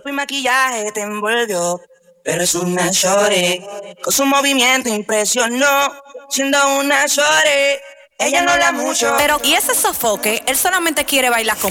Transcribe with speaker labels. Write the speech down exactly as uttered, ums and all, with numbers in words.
Speaker 1: ropa y maquillaje te envolvió. Pero es una shorty, con su movimiento impresionó. Siendo una shorty, ella no habla mucho.
Speaker 2: Pero, ¿y ese sofoque? Él solamente quiere bailar con